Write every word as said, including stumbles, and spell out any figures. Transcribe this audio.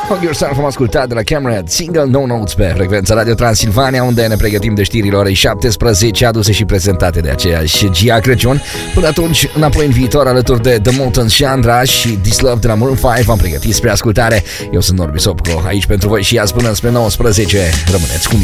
Hug Yourself am ascultat de la Camera, single No Notes pe frecvența Radio Transilvania, unde ne pregătim de știrile orei șaptesprezece, aduse și prezentate de aceeași Gia Crăciun. Până atunci, înapoi în viitor, alături de The Molten și Andra și This Love de la Maroon cinci, v-am pregătit spre ascultare. Eu sunt Norbi Sopco, aici pentru voi și azi până spre nouăsprezece. Rămâneți cu mine.